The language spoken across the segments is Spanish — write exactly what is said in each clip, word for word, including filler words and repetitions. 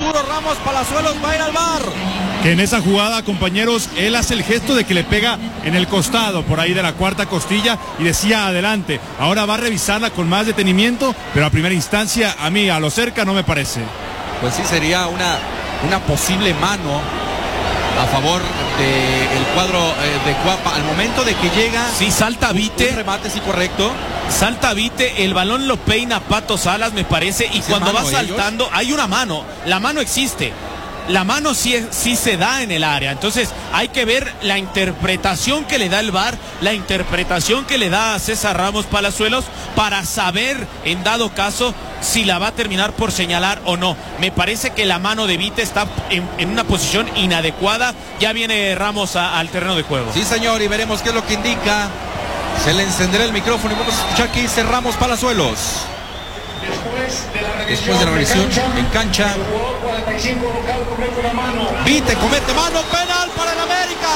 Arturo Ramos Palazuelos va a ir al V A R. Que en esa jugada, compañeros, él hace el gesto de que le pega en el costado, por ahí de la cuarta costilla, y decía adelante. Ahora va a revisarla con más detenimiento, pero a primera instancia, a mí, a lo cerca, no me parece. Pues sí, sería una, una posible mano a favor del cuadro eh, de Cuapa. Al momento de que llega... Sí, salta Vite. Un remate, sí, correcto. Salta Vite, el balón lo peina Pato Salas, me parece, y cuando va saltando, ellos? hay una mano. La mano existe. La mano sí, sí se da en el área, entonces hay que ver la interpretación que le da el V A R, la interpretación que le da a César Ramos Palazuelos para saber, en dado caso, si la va a terminar por señalar o no. Me parece que la mano de Vite está en, en una posición inadecuada. Ya viene Ramos a, al terreno de juego. Sí, señor, y veremos qué es lo que indica. Se le encenderá el micrófono y vamos a escuchar qué dice Ramos Palazuelos. Después de la revisión en cancha, Vite comete mano, penal para el América,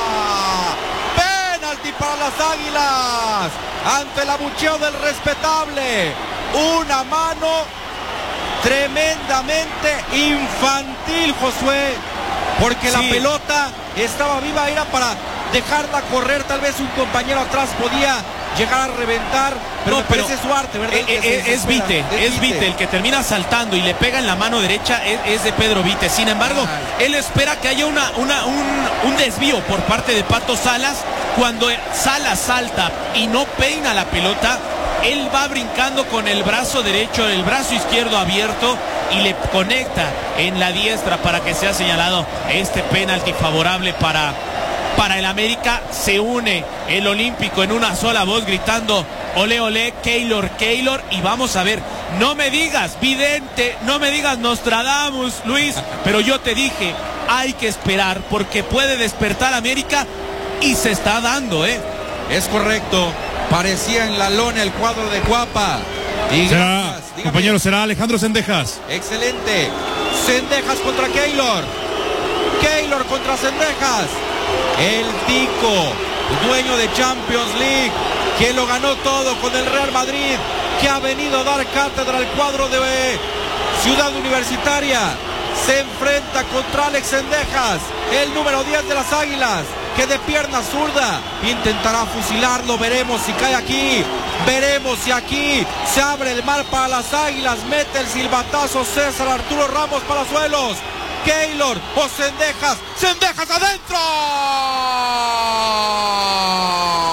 penalti para las Águilas ante el abucheo del respetable. Una mano tremendamente infantil, Josué, porque sí, la pelota estaba viva, era para dejarla correr. Tal vez un compañero atrás podía llegar a reventar, pero no, me pero parece su arte, ¿verdad? Eh, eh, es Vite, es Vite el que termina saltando y le pega en la mano derecha, es, es de Pedro Vite. Sin embargo, ah, él espera que haya una, una, un, un desvío por parte de Pato Salas. Cuando Salas salta y no peina la pelota, él va brincando con el brazo derecho, el brazo izquierdo abierto, y le conecta en la diestra para que sea señalado este penalti favorable para Para el América. Se une el Olímpico en una sola voz gritando ole ole, Keylor, Keylor, y vamos a ver, no me digas vidente, no me digas Nostradamus, Luis, pero yo te dije, hay que esperar porque puede despertar América y se está dando, ¿eh? Es correcto, parecía en la lona el cuadro de Cuapa. Y será, gracias, compañero, será Alejandro Zendejas. Excelente, Zendejas contra Keylor, Keylor contra Zendejas. El Tico, dueño de Champions League, que lo ganó todo con el Real Madrid, que ha venido a dar cátedra al cuadro de Ciudad Universitaria, se enfrenta contra Alex Zendejas, el número diez de las Águilas, que de pierna zurda intentará fusilarlo. Veremos si cae aquí, veremos si aquí se abre el mar para las Águilas. Mete el silbatazo César Arturo Ramos Palazuelos. Keylor o Zendejas, Zendejas adentro.